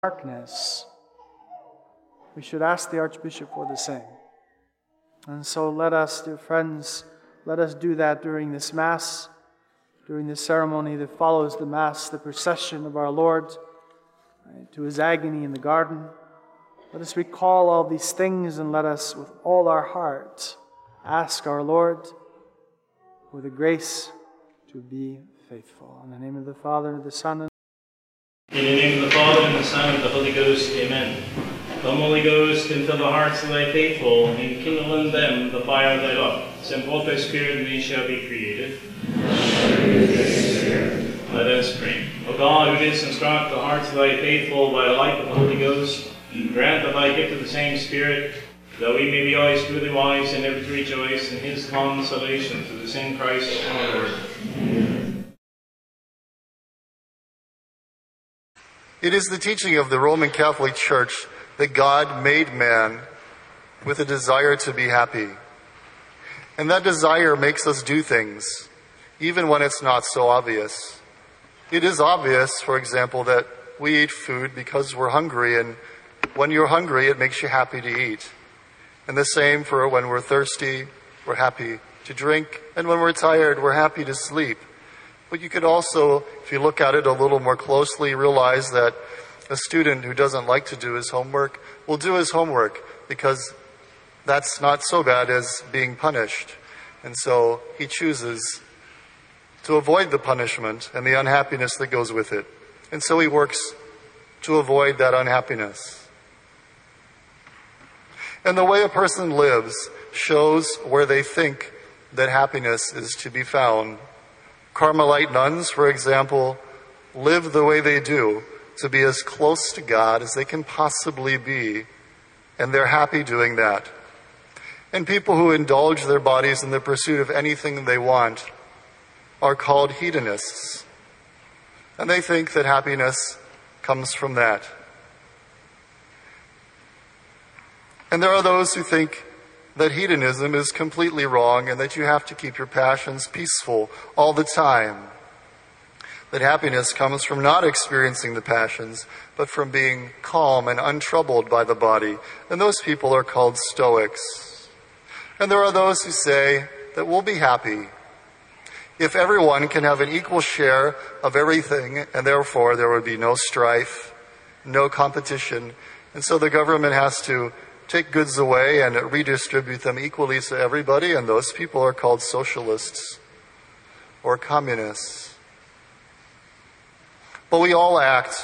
darkness. We should ask the Archbishop for the same. And so let us, dear friends, let us do that during this Mass, during the ceremony that follows the Mass, the procession of our Lord to his agony in the garden. Let us recall all these things and let us, with all our heart, ask our Lord for the grace to be faithful. In the name of the Father, and of the Son, and in the name of the Father, and the Son, and the Holy Ghost, amen. Come, Holy Ghost, and fill the hearts of thy faithful, and kindle in them the fire of thy love. Send forth thy Spirit, and they shall be created. Let us pray. O God, who didst instruct the hearts of thy faithful by the light of the Holy Ghost, grant that thy gift of the same Spirit, that we may be always truly wise and ever to rejoice in his consolation through the same Christ our Lord. Amen. It is the teaching of the Roman Catholic Church that God made man with a desire to be happy. And that desire makes us do things, even when it's not so obvious. It is obvious, for example, that we eat food because we're hungry, and when you're hungry, it makes you happy to eat. And the same for when we're thirsty, we're happy to drink, and when we're tired, we're happy to sleep. But you could also, if you look at it a little more closely, realize that a student who doesn't like to do his homework will do his homework because that's not so bad as being punished. And so he chooses to avoid the punishment and the unhappiness that goes with it. And so he works to avoid that unhappiness. And the way a person lives shows where they think that happiness is to be found. Carmelite nuns, for example, live the way they do to be as close to God as they can possibly be, and they're happy doing that. And people who indulge their bodies in the pursuit of anything they want are called hedonists, and they think that happiness comes from that. And there are those who think that hedonism is completely wrong and that you have to keep your passions peaceful all the time. That happiness comes from not experiencing the passions, but from being calm and untroubled by the body. And those people are called Stoics. And there are those who say that we'll be happy if everyone can have an equal share of everything, and therefore there would be no strife, no competition. And so the government has to take goods away and redistribute them equally to everybody, and those people are called socialists or communists. But we all act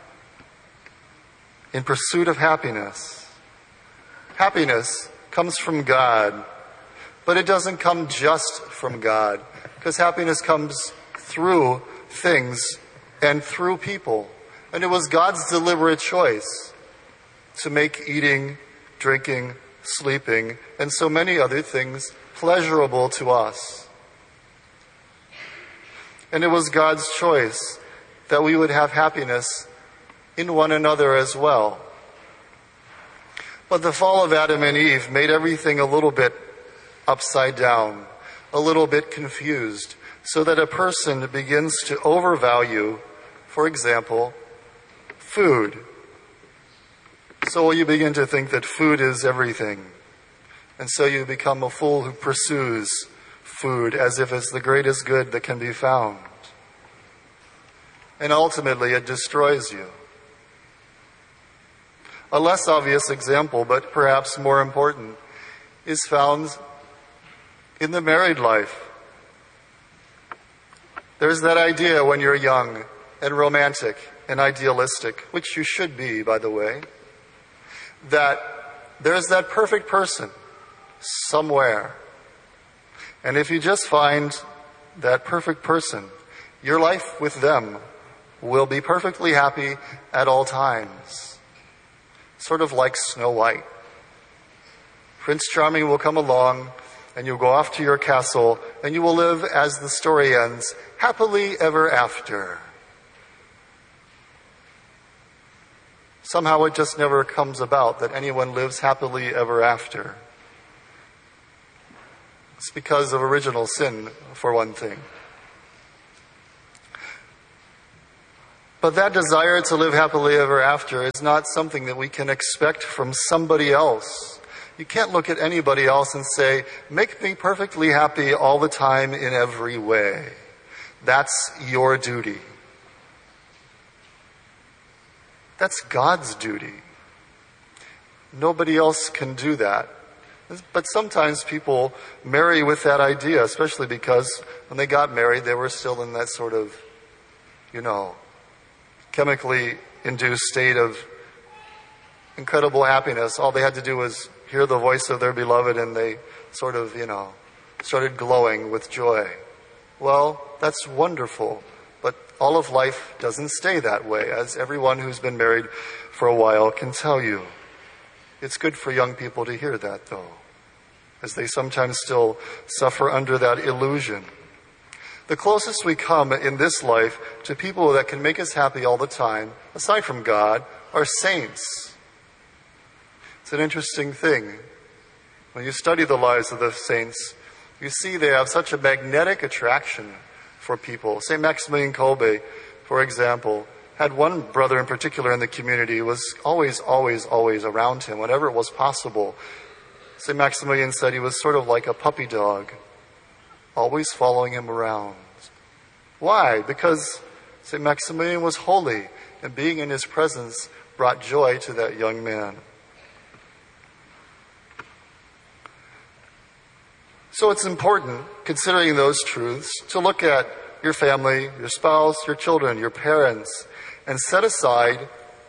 in pursuit of happiness. Happiness comes from God, but it doesn't come just from God, because happiness comes through things and through people. And it was God's deliberate choice to make eating, drinking, sleeping, and so many other things pleasurable to us. And it was God's choice that we would have happiness in one another as well. But the fall of Adam and Eve made everything a little bit upside down, a little bit confused, so that a person begins to overvalue, for example, food. So you begin to think that food is everything. And so you become a fool who pursues food as if it's the greatest good that can be found. And ultimately it destroys you. A less obvious example, but perhaps more important, is found in the married life. There's that idea when you're young and romantic and idealistic, which you should be, by the way, that there's that perfect person somewhere. And if you just find that perfect person, your life with them will be perfectly happy at all times. Sort of like Snow White. Prince Charming will come along and you'll go off to your castle and you will live, as the story ends, happily ever after. Somehow it just never comes about that anyone lives happily ever after. It's because of original sin, for one thing. But that desire to live happily ever after is not something that we can expect from somebody else. You can't look at anybody else and say, make me perfectly happy all the time in every way. That's your duty. That's God's duty. Nobody else can do that. But sometimes people marry with that idea, especially because when they got married, they were still in that sort of, chemically induced state of incredible happiness. All they had to do was hear the voice of their beloved and they sort of, started glowing with joy. Well, that's wonderful, but all of life doesn't stay that way, as everyone who's been married for a while can tell you. It's good for young people to hear that, though, as they sometimes still suffer under that illusion. The closest we come in this life to people that can make us happy all the time, aside from God, are saints. It's an interesting thing. When you study the lives of the saints, you see they have such a magnetic attraction for people. St. Maximilian Kolbe, for example, had one brother in particular in the community who was always around him whenever it was possible. St. Maximilian said he was sort of like a puppy dog, always following him around. Why? Because St. Maximilian was holy, and being in his presence brought joy to that young man. So it's important, considering those truths, to look at your family, your spouse, your children, your parents, and set aside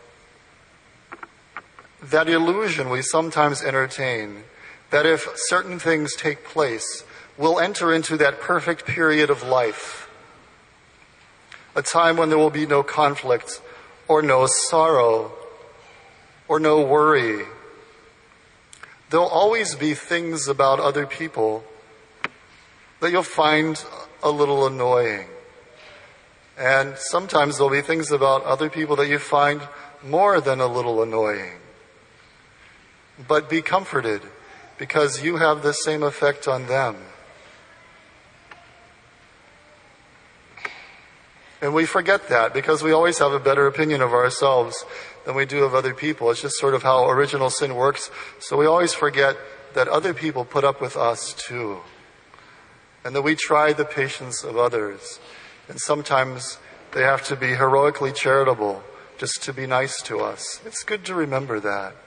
that illusion we sometimes entertain, that if certain things take place, we'll enter into that perfect period of life, a time when there will be no conflict, or no sorrow, or no worry. There'll always be things about other people that you'll find a little annoying. And sometimes there'll be things about other people that you find more than a little annoying. But be comforted, because you have the same effect on them. And we forget that because we always have a better opinion of ourselves than we do of other people. It's just sort of how original sin works. So we always forget that other people put up with us too. And that we try the patience of others. And sometimes they have to be heroically charitable just to be nice to us. It's good to remember that.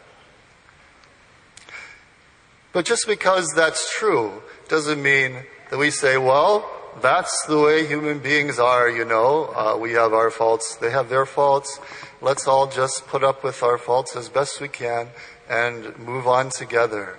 But just because that's true doesn't mean that we say, well, that's the way human beings are, we have our faults, they have their faults. Let's all just put up with our faults as best we can and move on together.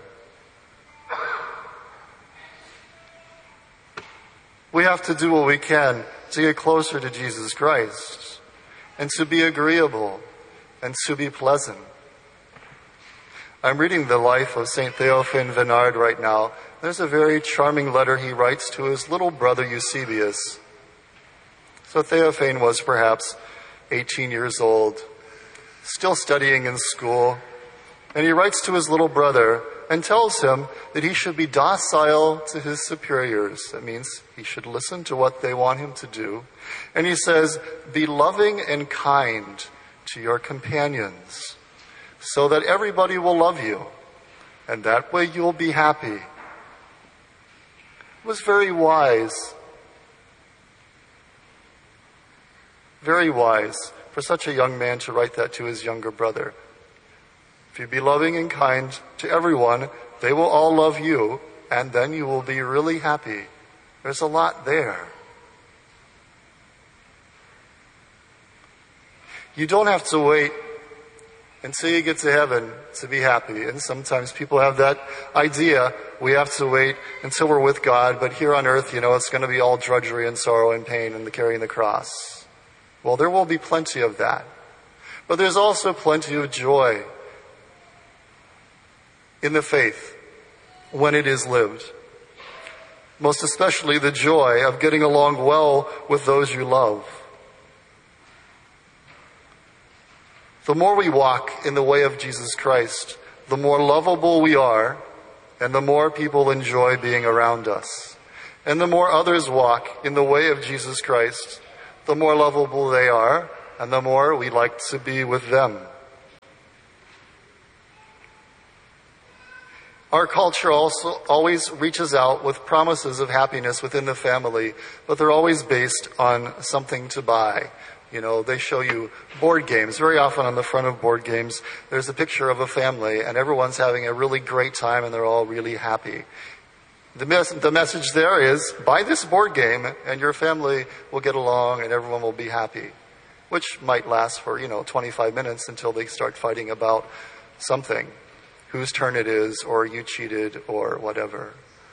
We have to do what we can to get closer to Jesus Christ and to be agreeable and to be pleasant. I'm reading the life of St. Théophane Vénard right now. There's a very charming letter he writes to his little brother Eusebius. So Théophane was perhaps 18 years old, still studying in school, and he writes to his little brother and tells him that he should be docile to his superiors. That means he should listen to what they want him to do. And he says, be loving and kind to your companions, so that everybody will love you, and that way you'll be happy. It was very wise for such a young man to write that to his younger brother. If you be loving and kind to everyone, they will all love you, and then you will be really happy. There's a lot there. You don't have to wait until you get to heaven to be happy. And sometimes people have that idea, we have to wait until we're with God, but here on earth, it's going to be all drudgery and sorrow and pain and the carrying the cross. Well, there will be plenty of that. But there's also plenty of joy in the faith when it is lived. Most especially the joy of getting along well with those you love. The more we walk in the way of Jesus Christ, the more lovable we are, and the more people enjoy being around us. And the more others walk in the way of Jesus Christ, the more lovable they are, and the more we like to be with them. Our culture also always reaches out with promises of happiness within the family, but they're always based on something to buy. You know, they show you board games. Very often on the front of board games, there's a picture of a family, and everyone's having a really great time, and they're all really happy. The message there is, buy this board game, and your family will get along, and everyone will be happy. Which might last for, 25 minutes until they start fighting about something. Whose turn it is, or you cheated, or whatever.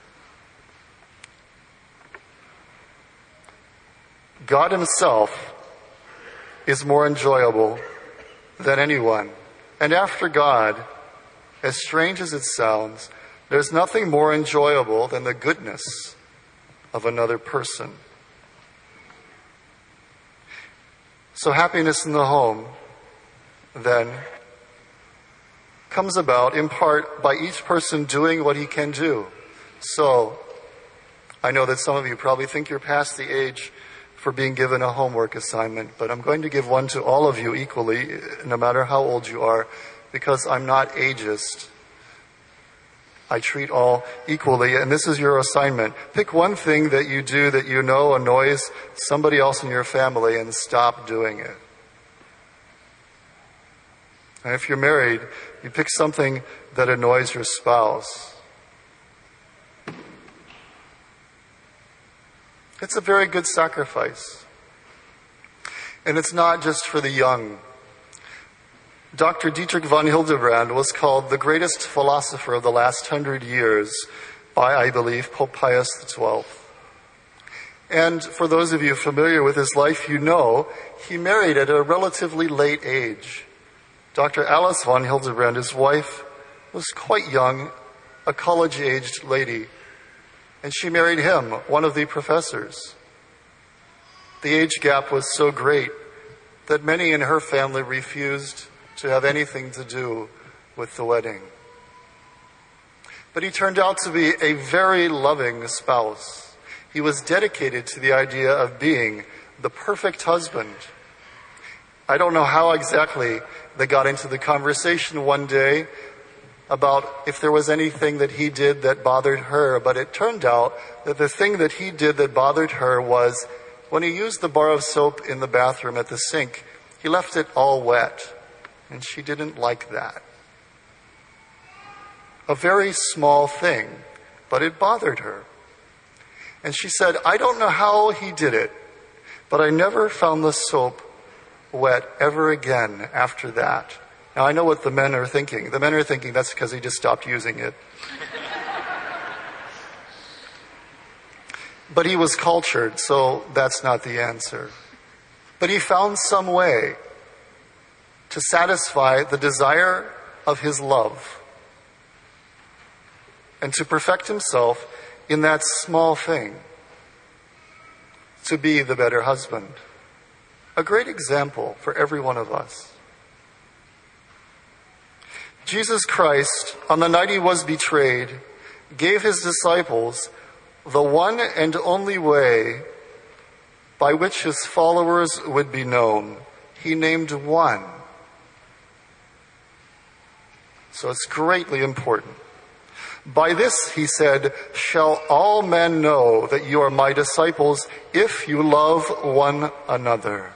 God himself is more enjoyable than anyone. And after God, as strange as it sounds, there's nothing more enjoyable than the goodness of another person. So happiness in the home, then, comes about in part by each person doing what he can do. So, I know that some of you probably think you're past the age for being given a homework assignment, but I'm going to give one to all of you equally, no matter how old you are, because I'm not ageist. I treat all equally, and this is your assignment. Pick one thing that you do that you know annoys somebody else in your family and stop doing it. And if you're married, you pick something that annoys your spouse. It's a very good sacrifice. And it's not just for the young. Dr. Dietrich von Hildebrand was called the greatest philosopher of the last 100 years by, I believe, Pope Pius XII. And for those of you familiar with his life, you know he married at a relatively late age. Dr. Alice von Hildebrand, his wife, was quite young, a college-aged lady. And she married him, one of the professors. The age gap was so great that many in her family refused to have anything to do with the wedding. But he turned out to be a very loving spouse. He was dedicated to the idea of being the perfect husband. I don't know how exactly they got into the conversation one day about if there was anything that he did that bothered her, but it turned out that the thing that he did that bothered her was when he used the bar of soap in the bathroom at the sink, he left it all wet, and she didn't like that. A very small thing, but it bothered her. And she said, I don't know how he did it, but I never found the soap wet ever again after that. Now, I know what the men are thinking. The men are thinking that's because he just stopped using it. But he was cultured, so that's not the answer. But he found some way to satisfy the desire of his love and to perfect himself in that small thing, to be the better husband. A great example for every one of us. Jesus Christ, on the night he was betrayed, gave his disciples the one and only way by which his followers would be known. He named one. So it's greatly important. By this, he said, shall all men know that you are my disciples if you love one another.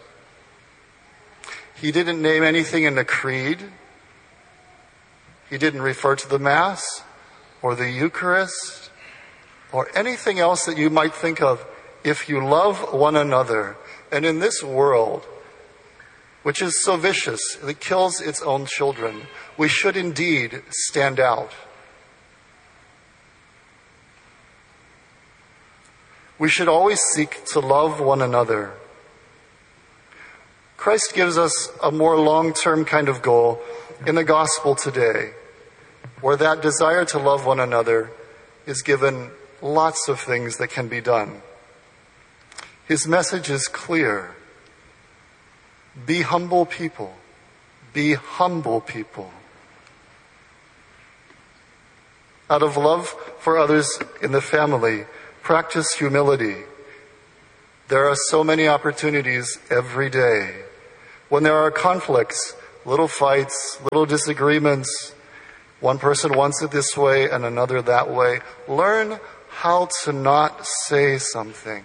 He didn't name anything in the creed. He didn't refer to the Mass or the Eucharist or anything else that you might think of. If you love one another, and in this world, which is so vicious, that kills its own children, we should indeed stand out. We should always seek to love one another. Christ gives us a more long-term kind of goal in the gospel today, where that desire to love one another is given lots of things that can be done. His message is clear. Be humble people. Be humble people. Out of love for others in the family, practice humility. There are so many opportunities every day When there are conflicts, little fights, little disagreements, one person wants it this way and another that way, learn how to not say something.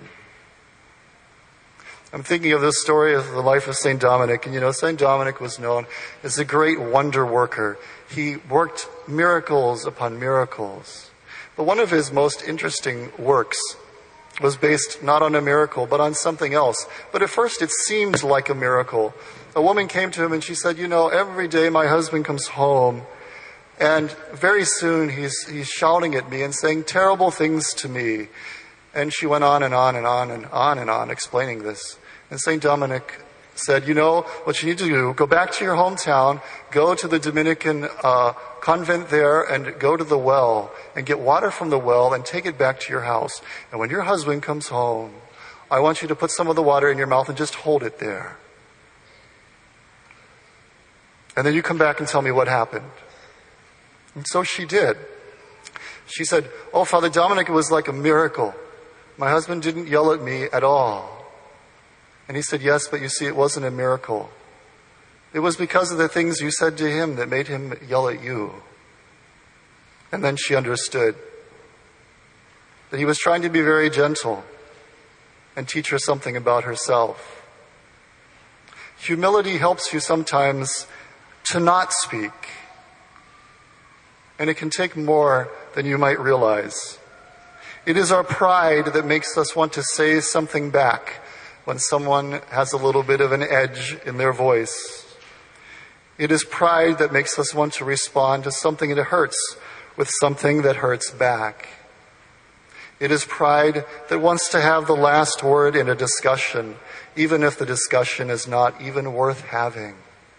I'm thinking of this story of the life of St. Dominic. And St. Dominic was known as a great wonder worker. He worked miracles upon miracles. But one of his most interesting works was based not on a miracle, but on something else. But at first it seemed like a miracle. A woman came to him and she said, every day my husband comes home and very soon he's shouting at me and saying terrible things to me. And she went on and on and on and on and on explaining this. And St. Dominic said, what you need to do, go back to your hometown, go to the Dominican convent there and go to the well and get water from the well and take it back to your house. And when your husband comes home, I want you to put some of the water in your mouth and just hold it there. And then you come back and tell me what happened. And so she did. She said, Father Dominic, it was like a miracle. My husband didn't yell at me at all. And he said, yes, but you see, it wasn't a miracle. It was because of the things you said to him that made him yell at you. And then she understood that he was trying to be very gentle and teach her something about herself. Humility helps you sometimes to not speak. And it can take more than you might realize. It is our pride that makes us want to say something back when someone has a little bit of an edge in their voice. It is pride that makes us want to respond to something that hurts with something that hurts back. It is pride that wants to have the last word in a discussion, even if the discussion is not even worth having.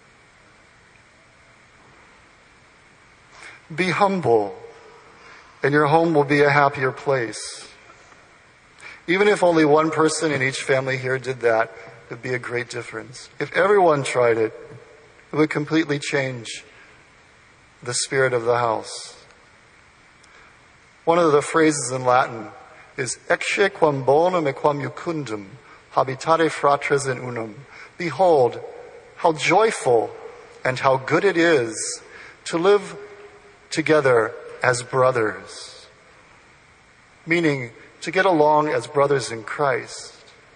Be humble, and your home will be a happier place. Even if only one person in each family here did that, it would be a great difference. If everyone tried it, it would completely change the spirit of the house. One of the phrases in Latin is ecce quam bonum e quam jucundum habitate fratres in unum. Behold, how joyful and how good it is to live together as brothers. Meaning, to get along as brothers in Christ.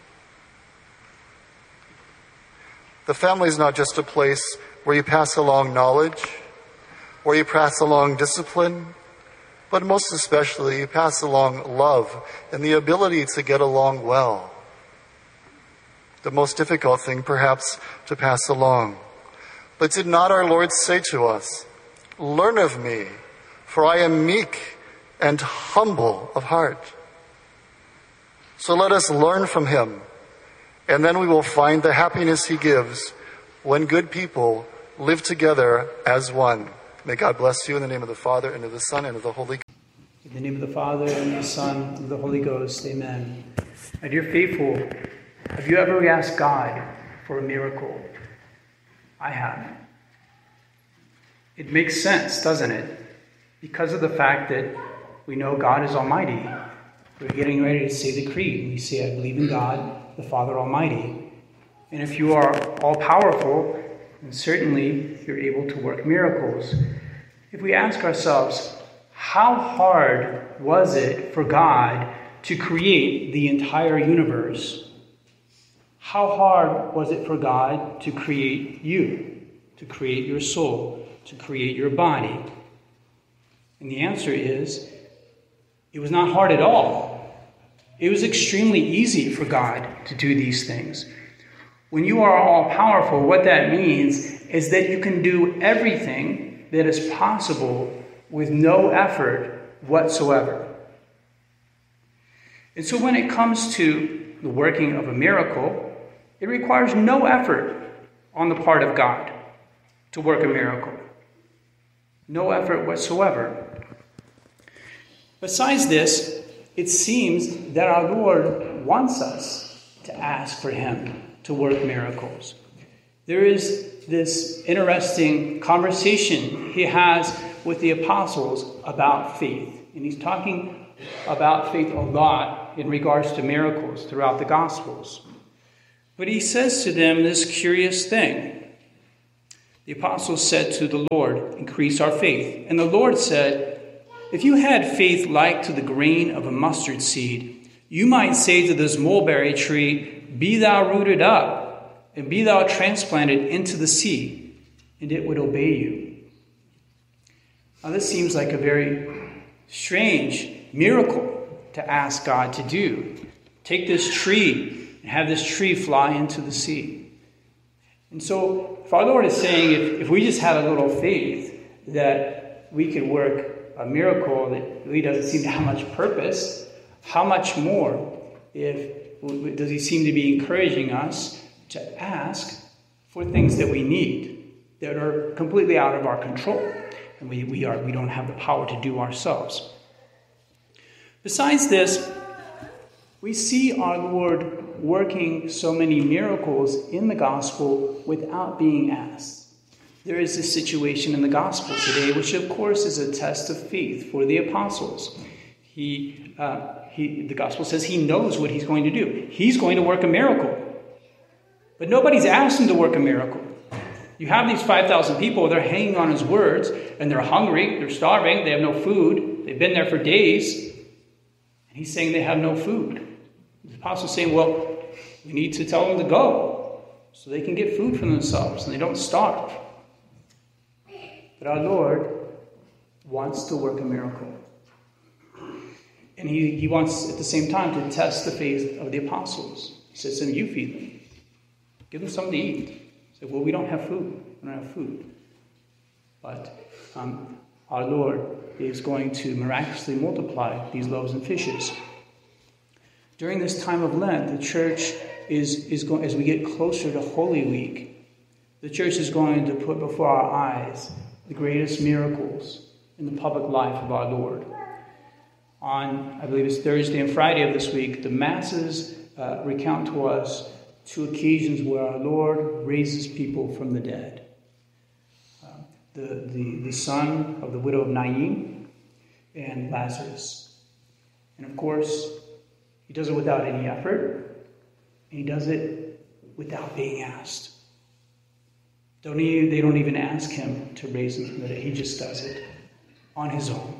The family is not just a place where you pass along knowledge, where you pass along discipline, but most especially you pass along love and the ability to get along well. The most difficult thing, perhaps, to pass along. But did not our Lord say to us, "Learn of me, for I am meek and humble of heart"? So let us learn from him, and then we will find the happiness he gives when good people live together as one. May God bless you in the name of the Father, and of the Son, and of the Holy Ghost. In the name of the Father, and of the Son, and of the Holy Ghost. Amen. My dear faithful, have you ever asked God for a miracle? I have. It makes sense, doesn't it? Because of the fact that we know God is Almighty. We're getting ready to say the creed. We say, I believe in God, the Father Almighty. And if you are all-powerful, then certainly you're able to work miracles. If we ask ourselves, how hard was it for God to create the entire universe? How hard was it for God to create you, to create your soul, to create your body? And the answer is, it was not hard at all. It was extremely easy for God to do these things. When you are all-powerful, what that means is that you can do everything that is possible with no effort whatsoever. And so when it comes to the working of a miracle, it requires no effort on the part of God to work a miracle. No effort whatsoever. Besides this, it seems that our Lord wants us to ask for him to work miracles. There is this interesting conversation he has with the apostles about faith. And he's talking about faith a lot in regards to miracles throughout the Gospels. But he says to them this curious thing. The apostles said to the Lord, "Increase our faith." And the Lord said, "If you had faith like to the grain of a mustard seed, you might say to this mulberry tree, 'Be thou rooted up, and be thou transplanted into the sea,' and it would obey you." Now this seems like a very strange miracle to ask God to do. Take this tree and have this tree fly into the sea. And so if our Lord is saying, if we just had a little faith that we could work a miracle that really doesn't seem to have much purpose, how much more does he seem to be encouraging us to ask for things that we need, that are completely out of our control, and we don't have the power to do ourselves. Besides this, we see our Lord working so many miracles in the gospel without being asked. There is this situation in the gospel today, which of course is a test of faith for the apostles. The gospel says he knows what he's going to do. He's going to work a miracle. But nobody's asked him to work a miracle. You have these 5,000 people, they're hanging on his words, and they're hungry, they're starving, they have no food, they've been there for days, and he's saying they have no food. The apostle's saying, well, we need to tell them to go so they can get food for themselves and they don't starve. But our Lord wants to work a miracle. And he wants at the same time to test the faith of the apostles. He says to them, you feed them. Give them something to eat. He said, well, we don't have food. We don't have food. But our Lord is going to miraculously multiply these loaves and fishes. During this time of Lent, the church is going, as we get closer to Holy Week, the church is going to put before our eyes the greatest miracles in the public life of our Lord. On, I believe it's Thursday and Friday of this week, the Masses recount to us two occasions where our Lord raises people from the dead. The son of the widow of Nain and Lazarus. And of course, he does it without any effort, and he does it without being asked. They don't even ask him to raise him from the dead. He just does it on his own.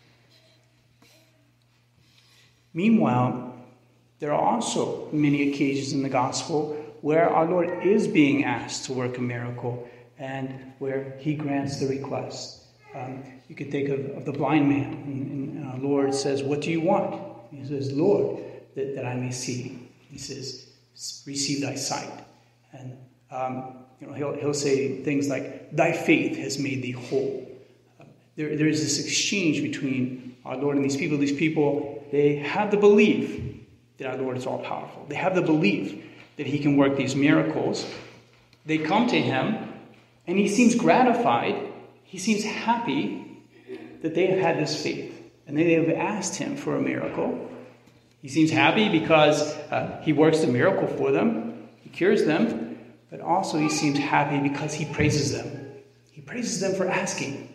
Meanwhile, there are also many occasions in the gospel where our Lord is being asked to work a miracle and where he grants the request. You could think of the blind man, and our Lord says, what do you want? He says, Lord, that I may see. He says, receive thy sight. And he'll say things like, thy faith has made thee whole. There is this exchange between our Lord and these people. These people, they have the belief that our Lord is all-powerful. They have the belief that he can work these miracles. They come to him, and he seems gratified. He seems happy that they have had this faith, and they have asked him for a miracle. He seems happy because he works the miracle for them. He cures them. But also he seems happy because he praises them. He praises them for asking.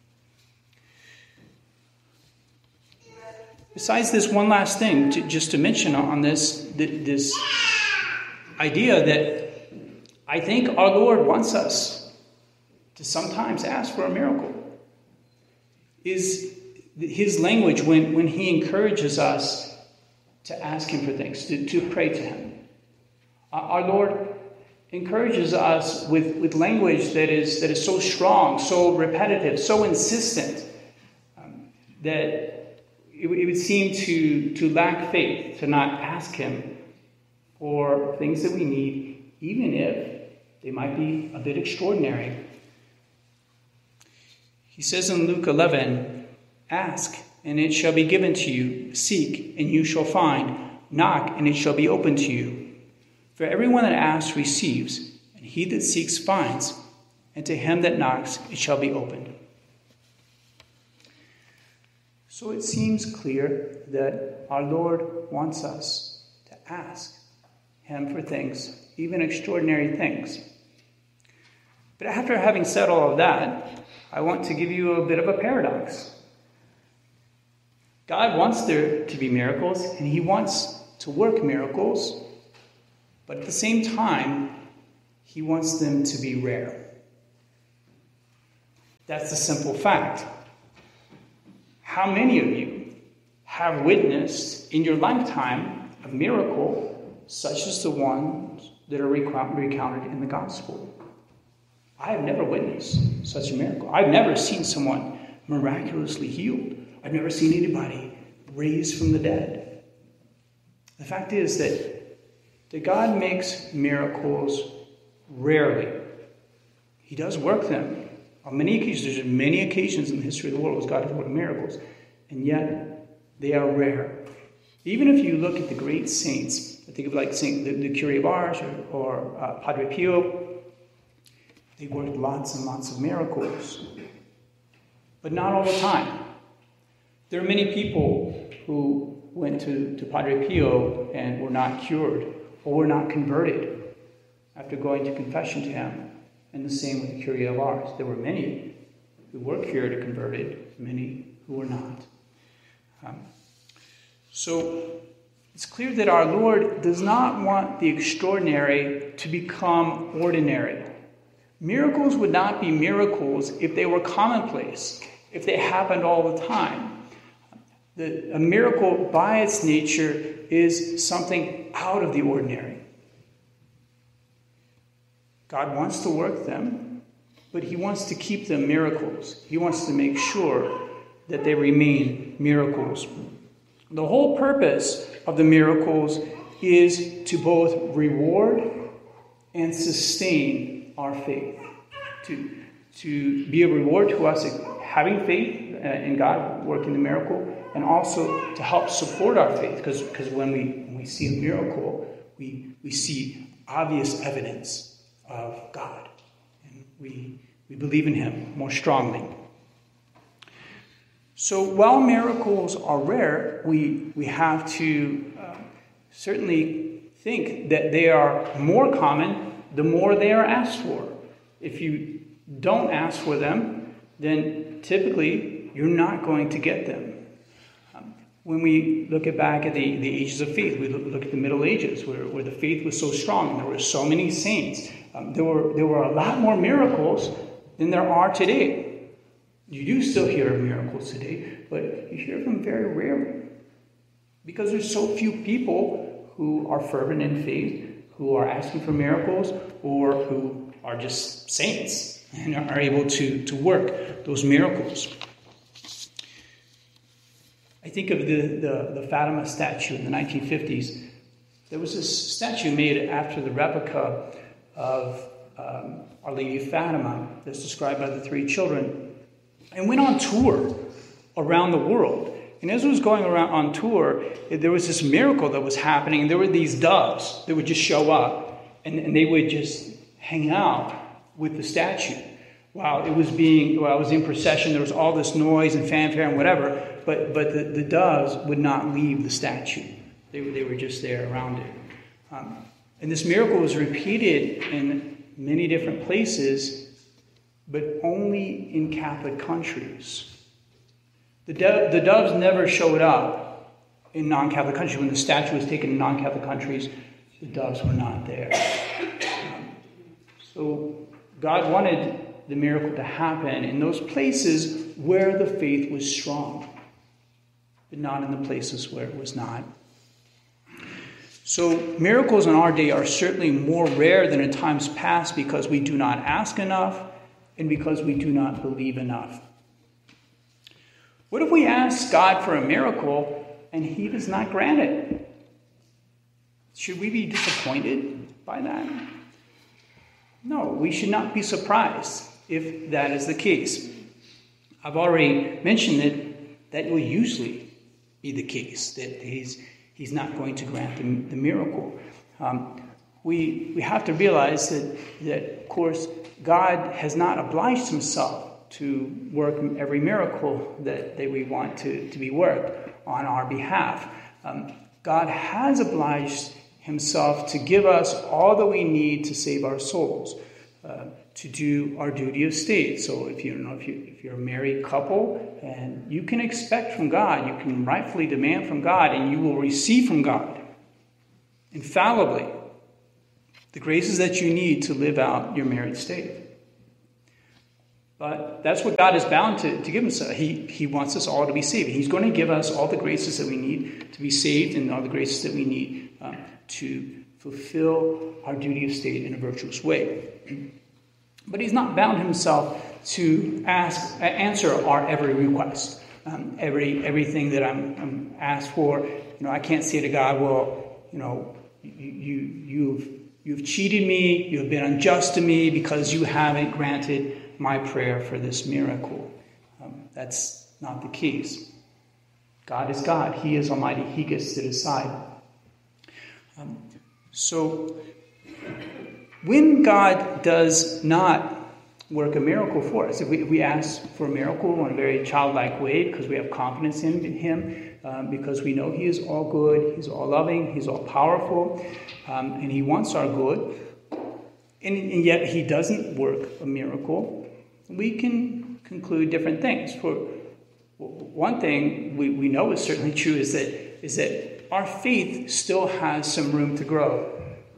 Besides this, one last thing just to mention on this idea that I think our Lord wants us to sometimes ask for a miracle. Is his language when he encourages us to ask him for things, to pray to him. Our Lord encourages us with language that is so strong, so repetitive, so insistent, that it would seem to lack faith to not ask him for things that we need, even if they might be a bit extraordinary. He says in Luke 11, ask, and it shall be given to you. Seek, and you shall find. Knock, and it shall be opened to you. For everyone that asks receives, and he that seeks finds, and to him that knocks it shall be opened. So it seems clear that our Lord wants us to ask him for things, even extraordinary things. But after having said all of that, I want to give you a bit of a paradox. God wants there to be miracles, and he wants to work miracles, But at the same time, he wants them to be rare. That's the simple fact. How many of you have witnessed in your lifetime a miracle such as the ones that are recounted in the gospel? I have never witnessed such a miracle. I've never seen someone miraculously healed. I've never seen anybody raised from the dead. The fact is that God makes miracles rarely. He does work them on many occasions. There's many occasions in the history of the world where God has worked miracles, and yet they are rare. Even if you look at the great saints, I think of like the Curé of Ars or Padre Pio, they worked lots and lots of miracles, but not all the time. There are many people who went to Padre Pio and were not cured or were not converted after going to confession to him. And the same with the Curé of Ars. There were many who were cured or converted, many who were not. So it's clear that our Lord does not want the extraordinary to become ordinary. Miracles would not be miracles if they were commonplace, if they happened all the time. A miracle by its nature is something out of the ordinary. God wants to work them, but he wants to keep them miracles. He wants to make sure that they remain miracles. The whole purpose of the miracles is to both reward and sustain our faith. To be a reward to us having faith in God working the miracle, and also to help support our faith. Because when we see a miracle, we see obvious evidence of God. And we believe in him more strongly. So while miracles are rare, we have to certainly think that they are more common the more they are asked for. If you don't ask for them, then typically you're not going to get them. When we look back at the ages of faith, we look at the Middle Ages, where the faith was so strong, and there were so many saints. There were a lot more miracles than there are today. You do still hear of miracles today, but you hear them very rarely. Because there's so few people who are fervent in faith, who are asking for miracles, or who are just saints and are able to work those miracles. I think of the Fatima statue in the 1950s. There was this statue made after the replica of Our Lady of Fatima that's described by the three children, and went on tour around the world. And as it was going around on tour, there was this miracle that was happening. There were these doves that would just show up, and they would just hang out with the statue. While it was in procession, there was all this noise and fanfare and whatever, but the doves would not leave the statue. They were just there around it. And this miracle was repeated in many different places, but only in Catholic countries. The doves never showed up in non-Catholic countries. When the statue was taken in non-Catholic countries, the doves were not there. So God wanted the miracle to happen in those places where the faith was strong, but not in the places where it was not. So miracles in our day are certainly more rare than in times past because we do not ask enough and because we do not believe enough. What if we ask God for a miracle and he does not grant it? Should we be disappointed by that? No, we should not be surprised if that is the case. I've already mentioned that will usually be the case, that he's not going to grant the miracle. We have to realize that, of course, God has not obliged himself to work every miracle that we want to be worked on our behalf. God has obliged himself to give us all that we need to save our souls, to do our duty of state. So if you're a married couple, and you can expect from God, you can rightfully demand from God, and you will receive from God infallibly the graces that you need to live out your married state. But that's what God is bound to give us. He wants us all to be saved. He's going to give us all the graces that we need to be saved and all the graces that we need to fulfill our duty of state in a virtuous way. But he's not bound himself to answer our every request, everything that I'm asked for. I can't say to God, well, you've cheated me, you have been unjust to me because you haven't granted my prayer for this miracle. That's not the case. God is God. He is Almighty. He gets to decide. So when God does not work a miracle for us, if we ask for a miracle in a very childlike way because we have confidence in him, because we know he is all good, he's all loving, he's all powerful, and he wants our good, and yet he doesn't work a miracle, we can conclude different things. For one thing we know is certainly true is that our faith still has some room to grow.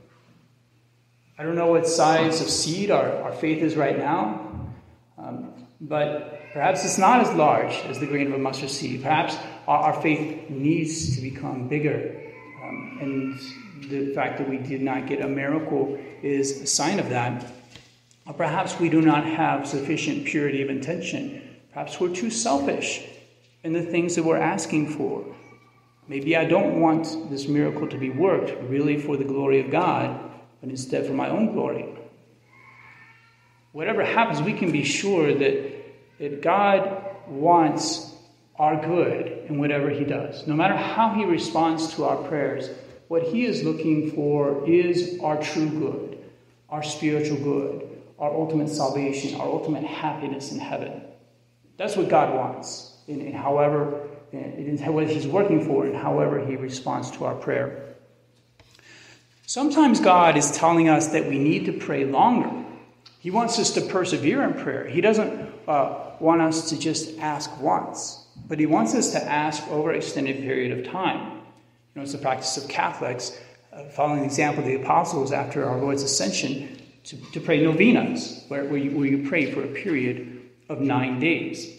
I don't know what size of seed our faith is right now, but perhaps it's not as large as the grain of a mustard seed. Perhaps our faith needs to become bigger, and the fact that we did not get a miracle is a sign of that. Or perhaps we do not have sufficient purity of intention. Perhaps we're too selfish in the things that we're asking for. Maybe I don't want this miracle to be worked really for the glory of God, but instead for my own glory. Whatever happens, we can be sure that God wants our good in whatever he does. No matter how he responds to our prayers, what he is looking for is our true good, our spiritual good, our ultimate salvation, our ultimate happiness in heaven. That's what God wants, in what he's working for, and however he responds to our prayer. Sometimes God is telling us that we need to pray longer. He wants us to persevere in prayer. He doesn't want us to just ask once, but he wants us to ask over an extended period of time. It's the practice of Catholics, following the example of the apostles after our Lord's ascension, to pray novenas, where you pray for a period of 9 days,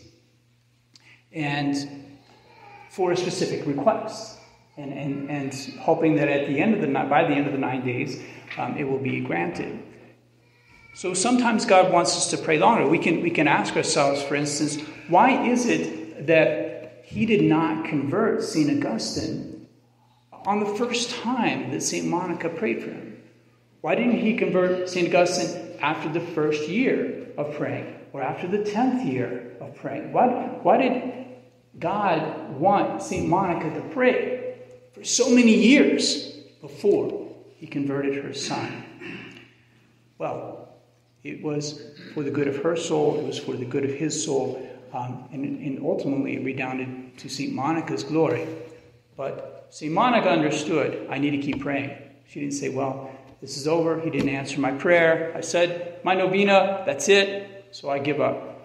and for a specific request. And hoping that by the end of the 9 days, it will be granted. So sometimes God wants us to pray longer. We can ask ourselves, for instance, why is it that he did not convert St. Augustine on the first time that St. Monica prayed for him? Why didn't he convert St. Augustine after the first year of praying, or after the 10th year of praying? Why did God want St. Monica to pray for so many years before he converted her son? Well, it was for the good of her soul, it was for the good of his soul, and ultimately it redounded to St. Monica's glory. But St. Monica understood, I need to keep praying. She didn't say, well, this is over, he didn't answer my prayer, I said my novena, that's it, so I give up.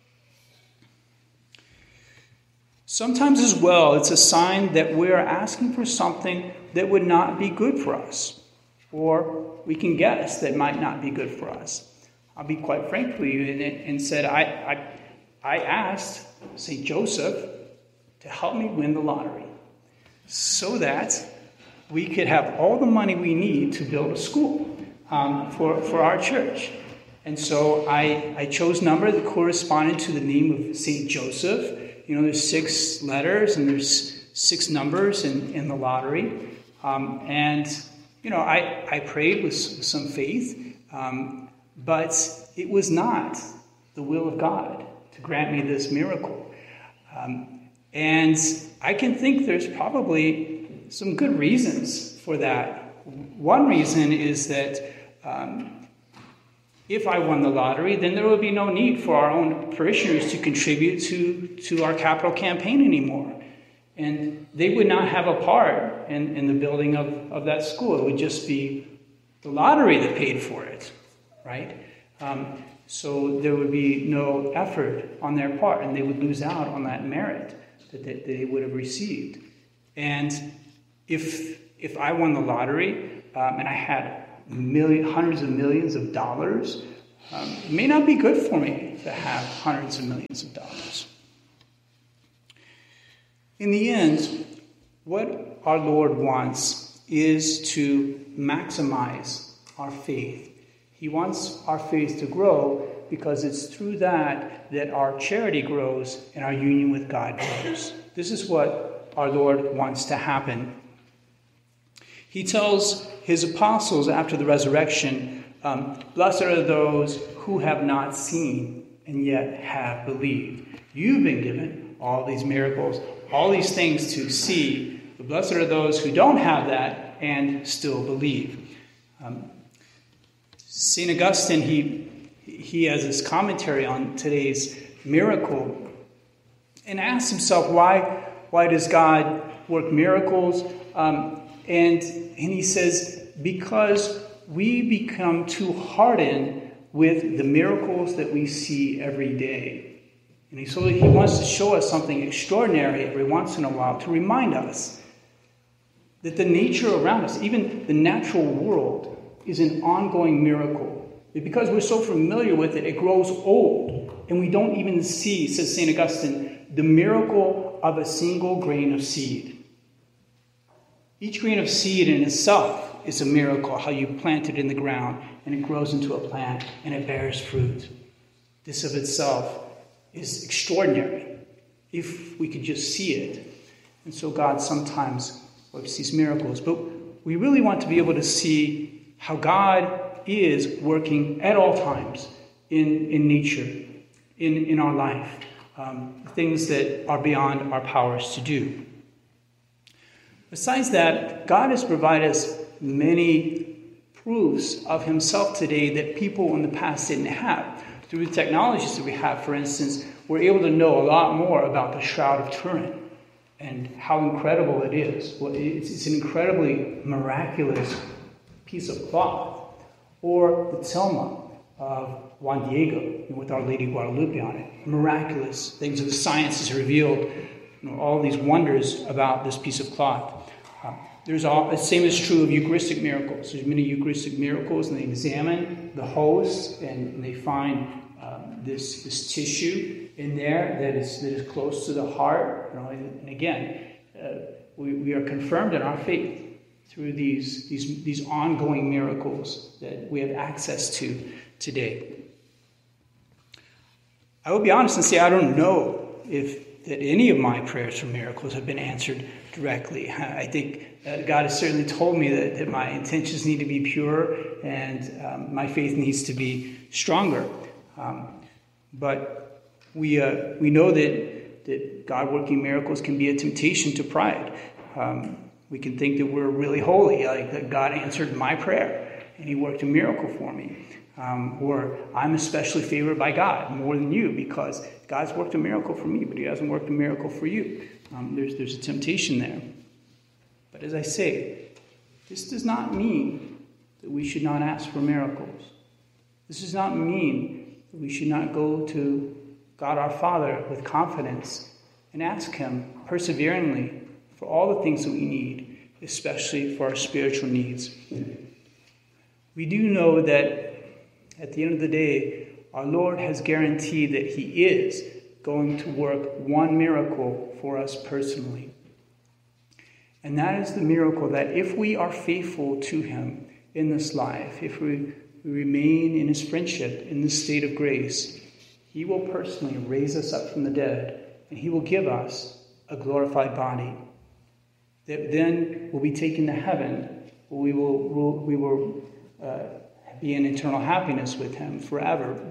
Sometimes as well, it's a sign that we're asking for something that would not be good for us, or we can guess that might not be good for us. I'll be quite frank with you and said, I asked St. Joseph to help me win the lottery so that we could have all the money we need to build a school for our church. And so I chose a number that corresponded to the name of St. Joseph. There's 6 letters and there's 6 numbers in the lottery. I prayed with some faith, but it was not the will of God to grant me this miracle. And I can think there's probably some good reasons for that. One reason is that if I won the lottery, then there would be no need for our own parishioners to contribute to our capital campaign anymore. And they would not have a part in the building of that school. It would just be the lottery that paid for it, right? So there would be no effort on their part, and they would lose out on that merit that they would have received. And if I won the lottery and I had hundreds of millions of dollars. It may not be good for me to have hundreds of millions of dollars. In the end, what our Lord wants is to maximize our faith. He wants our faith to grow because it's through that our charity grows and our union with God grows. This is what our Lord wants to happen. He tells his apostles after the resurrection, blessed are those who have not seen and yet have believed. You've been given all these miracles, all these things to see, but blessed are those who don't have that and still believe. St. Augustine, he has this commentary on today's miracle and asks himself, why does God work miracles? And he says, because we become too hardened with the miracles that we see every day. And so he wants to show us something extraordinary every once in a while to remind us that the nature around us, even the natural world, is an ongoing miracle. But because we're so familiar with it, it grows old. And we don't even see, says St. Augustine, the miracle of a single grain of seed. Each grain of seed in itself is a miracle, how you plant it in the ground and it grows into a plant and it bears fruit. This of itself is extraordinary if we could just see it. And so God sometimes works these miracles. But we really want to be able to see how God is working at all times in nature, in our life, things that are beyond our powers to do. Besides that, God has provided us many proofs of himself today that people in the past didn't have. Through the technologies that we have, for instance, we're able to know a lot more about the Shroud of Turin and how incredible it is. Well, it's an incredibly miraculous piece of cloth. Or the tilma of Juan Diego with Our Lady Guadalupe on it. Miraculous things of the science has revealed, all these wonders about this piece of cloth. The same is true of Eucharistic miracles. There's many Eucharistic miracles, and they examine the host, and they find this tissue in there that is close to the heart. And again, we are confirmed in our faith through these ongoing miracles that we have access to today. I will be honest and say I don't know that any of my prayers for miracles have been answered directly. I think God has certainly told me that my intentions need to be pure and my faith needs to be stronger. But we know that God working miracles can be a temptation to pride. We can think that we're really holy, like that God answered my prayer and he worked a miracle for me. Or I'm especially favored by God more than you because God's worked a miracle for me, but he hasn't worked a miracle for you. There's a temptation there. But as I say, this does not mean that we should not ask for miracles. This does not mean that we should not go to God our Father with confidence and ask him perseveringly for all the things that we need, especially for our spiritual needs. We do know that at the end of the day, our Lord has guaranteed that he is going to work one miracle for us personally. And that is the miracle that if we are faithful to him in this life, if we remain in his friendship, in this state of grace, he will personally raise us up from the dead, and he will give us a glorified body that then will be taken to heaven, where we will be in eternal happiness with him forever.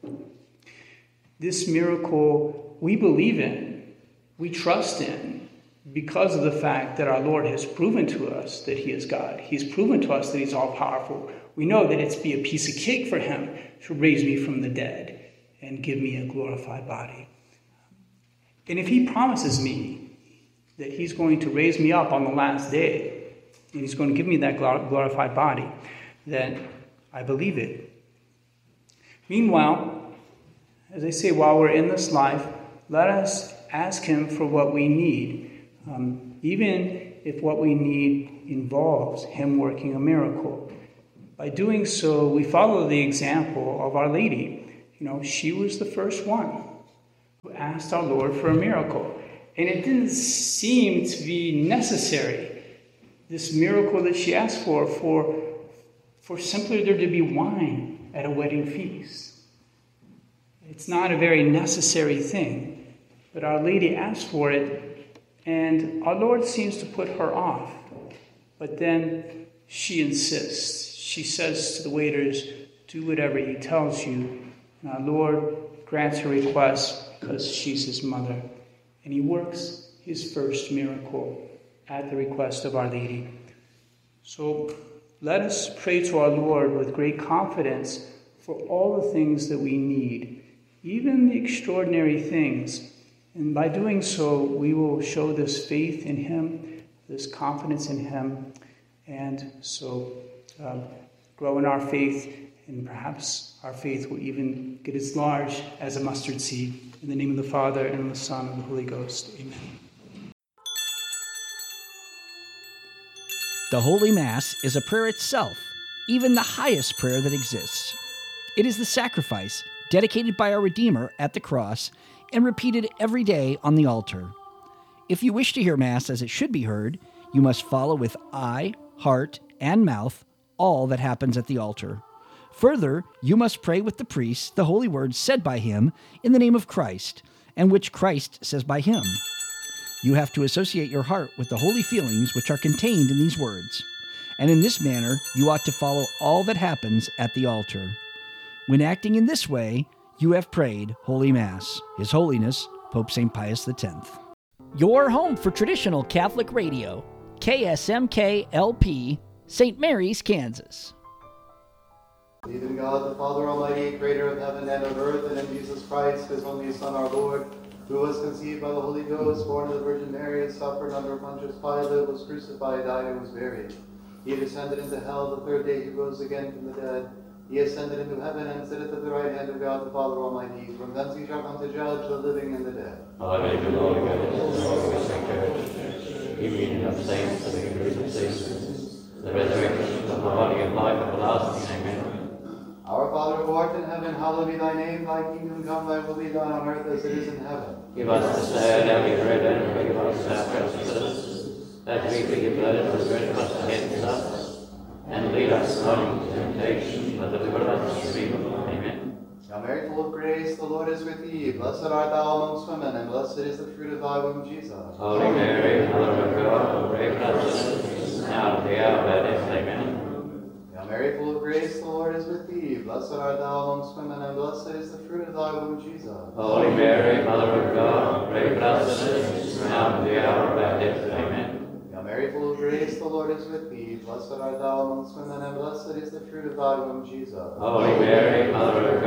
This miracle we believe in, we trust in, because of the fact that our Lord has proven to us that he is God. He's proven to us that he's all-powerful. We know that it's be a piece of cake for him to raise me from the dead and give me a glorified body. And if he promises me that he's going to raise me up on the last day, and he's going to give me that glorified body, then I believe it. Meanwhile, as I say, while we're in this life, let us ask him for what we need, even if what we need involves him working a miracle. by doing so, we follow the example of Our Lady. She was the first one who asked our Lord for a miracle. And it didn't seem to be necessary, this miracle that she asked for simply there to be wine at a wedding feast. It's not a very necessary thing, but Our Lady asked for it, and our Lord seems to put her off. But then she insists. She says to the waiters, do whatever he tells you. And our Lord grants her request because she's his mother. And he works his first miracle at the request of Our Lady. So let us pray to our Lord with great confidence for all the things that we need, even the extraordinary things. And by doing so, we will show this faith in him, this confidence in him, and so grow in our faith, and perhaps our faith will even get as large as a mustard seed. In the name of the Father, and of the Son, and of the Holy Ghost. Amen. The Holy Mass is a prayer itself, even the highest prayer that exists. It is the sacrifice dedicated by our Redeemer at the cross and repeated every day on the altar. If you wish to hear Mass as it should be heard, you must follow with eye, heart, and mouth all that happens at the altar. Further, you must pray with the priest the holy words said by him in the name of Christ, and which Christ says by him. You have to associate your heart with the holy feelings which are contained in these words, and in this manner you ought to follow all that happens at the altar. When acting in this way, you have prayed Holy Mass. His Holiness, Pope St. Pius X. Your home for traditional Catholic radio, KSMK-LP, St. Mary's, Kansas. Believe in God, the Father Almighty, creator of heaven and of earth, and in Jesus Christ, his only Son, our Lord, who was conceived by the Holy Ghost, born of the Virgin Mary, and suffered under Pontius Pilate, was crucified, died, and was buried. He descended into hell. The third day he rose again from the dead. He ascended into heaven and sitteth at the right hand of God, the Father Almighty. From thence he shall come to judge the living and the dead. Alleluia, Lord, the union of saints, the victories of saints, the resurrection of the body of life everlasting. Amen. Our Father who art in heaven, hallowed be thy name. Thy kingdom come, thy will be done on earth as it is in heaven. Give us this day our daily bread, and forgive us our trespasses, that we forgive those who trespass against us. And lead us not into temptation, but deliver us from evil. Amen. Hail Mary, full of grace, the Lord is with thee. Blessed art thou amongst women, and blessed is the fruit of thy womb, Jesus. Holy Mary, Mother of God, pray for us sinners, now and at the hour of our death. Amen. Hail Mary, full of grace, the Lord is with thee. Blessed art thou amongst women, and blessed is the fruit of thy womb, Jesus. Holy Mary, Mother of God, pray for us sinners, now and at the hour of our death. Amen. Hail Mary, full of grace, the Lord is with thee. Blessed art thou amongst women, and blessed is the fruit of thy womb, Jesus. Holy Mary, Mother of